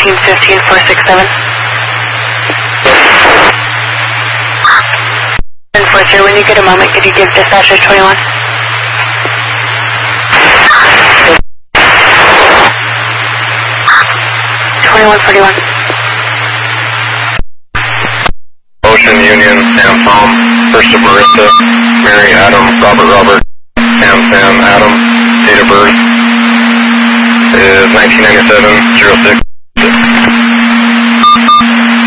14147. 740, when you get a moment, could you give dispatcher 21? 2141. Ocean Union, Sam Tom, First of Marissa, Mary Adam, Robert, Sam Adam, date of birth is 1997, 06.